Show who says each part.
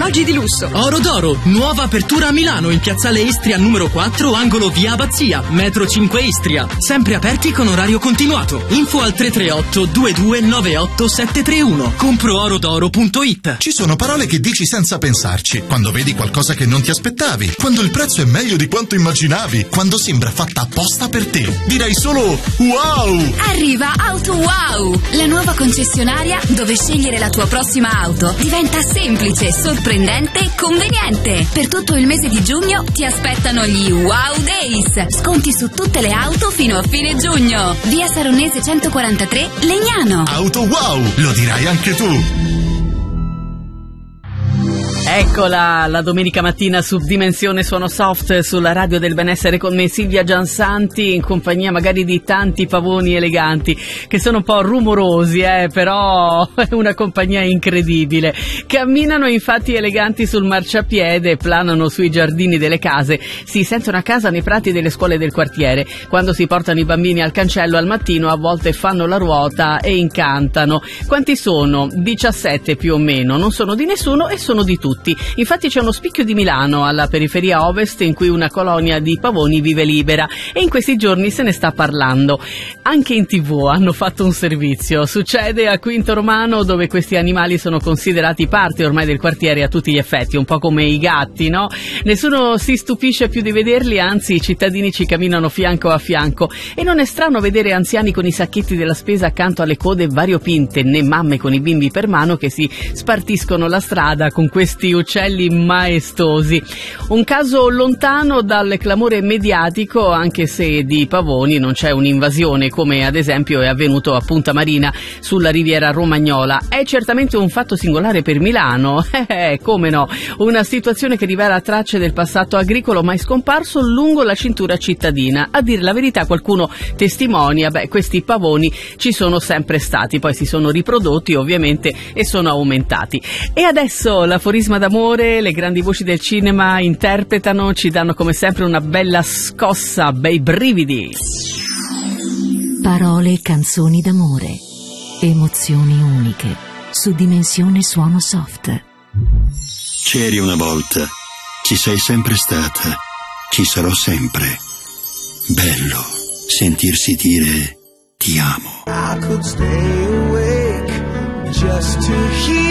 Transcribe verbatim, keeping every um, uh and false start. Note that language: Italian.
Speaker 1: orologi di lusso.
Speaker 2: Oro d'Oro, nuova apertura a Milano in piazzale Istria numero quattro, angolo via Abbazia, metro cinque Istria. Sempre aperti con orario continuato. Info al tre tre otto due due nove otto sette tre uno. compro oro d'oro punto it.
Speaker 3: Ci sono parole che dici senza pensarci, quando vedi qualcosa che non ti aspettavi, quando il prezzo è meglio di quanto immaginavi, quando sembra fatta apposta per te. Direi solo wow!
Speaker 4: Arriva Auto Wow, la nuova concessionaria dove scegliere la tua prossima auto diventa semplice, sorprendente e conveniente. Per tutto il mese di giugno ti aspettano gli Wow Days. Sconti su tutte le auto fino a fine giugno. Via Saronese centoquarantatré, Legnano.
Speaker 3: Auto Wow, lo dirai anche tu.
Speaker 5: Eccola, la domenica mattina su Dimensione Suono Soft sulla radio del benessere con me Silvia Giansanti, in compagnia magari di tanti pavoni eleganti che sono un po' rumorosi, eh, però è una compagnia incredibile. Camminano infatti eleganti sul marciapiede, planano sui giardini delle case, si sentono a casa nei prati delle scuole del quartiere. Quando si portano i bambini al cancello al mattino, a volte fanno la ruota e incantano. Quanti sono? diciassette più o meno, non sono di nessuno e sono di tutti. Infatti c'è uno spicchio di Milano alla periferia ovest in cui una colonia di pavoni vive libera e in questi giorni se ne sta parlando. Anche in tivù hanno fatto un servizio. Succede a Quinto Romano, dove questi animali sono considerati parte ormai del quartiere a tutti gli effetti, un po' come i gatti, no? Nessuno si stupisce più di vederli, anzi i cittadini ci camminano fianco a fianco e non è strano vedere anziani con i sacchetti della spesa accanto alle code variopinte, né mamme con i bimbi per mano che si spartiscono la strada con questi uccelli maestosi. Un caso lontano dal clamore mediatico, anche se di pavoni non c'è un'invasione come ad esempio è avvenuto a Punta Marina sulla riviera romagnola. È certamente un fatto singolare per Milano, eh, come no, una situazione che rivela tracce del passato agricolo mai scomparso lungo la cintura cittadina. A dire la verità qualcuno testimonia, beh, questi pavoni ci sono sempre stati, poi si sono riprodotti ovviamente e sono aumentati. E adesso l'aforisma d'amore, le grandi voci del cinema interpretano, ci danno come sempre una bella scossa, bei brividi.
Speaker 6: Parole e canzoni d'amore, emozioni uniche, su Dimensione Suono Soft.
Speaker 7: C'eri una volta, ci sei sempre stata, ci sarò sempre. Bello sentirsi dire ti amo.
Speaker 8: I could stay awake just to hear